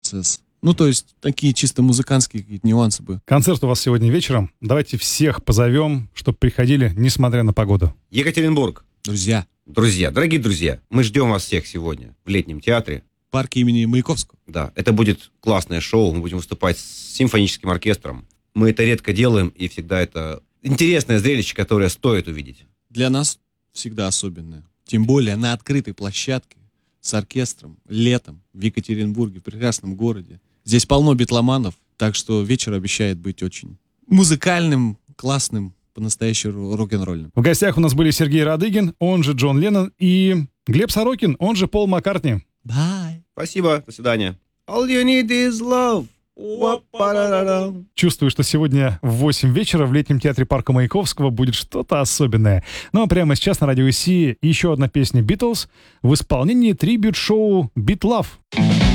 процесс. Ну, то есть, такие чисто музыкантские какие-то нюансы бы. Концерт у вас сегодня вечером. Давайте всех позовем, чтобы приходили, несмотря на погоду. Екатеринбург. Друзья, Дорогие друзья, мы ждем вас всех сегодня в летнем театре. парк имени Маяковского. Да, это будет классное шоу. Мы будем выступать с симфоническим оркестром. Мы это редко делаем, и всегда это интересное зрелище, которое стоит увидеть. Для нас всегда особенное. Тем более на открытой площадке с оркестром, летом, в Екатеринбурге, в прекрасном городе. Здесь полно битломанов, так что вечер обещает быть очень музыкальным, классным, по-настоящему рок-н-ролльным. В гостях у нас были Сергей Радыгин, он же Джон Леннон, и Глеб Сорокин, он же Пол Маккартни. Bye. Спасибо, до свидания. All you need is love. Уа-па-ра-ра-рам. Чувствую, что сегодня в 8 вечера в летнем театре парка Маяковского будет что-то особенное. Ну а прямо сейчас на радио Си еще одна песня Beatles в исполнении трибьют-шоу «Beat Love».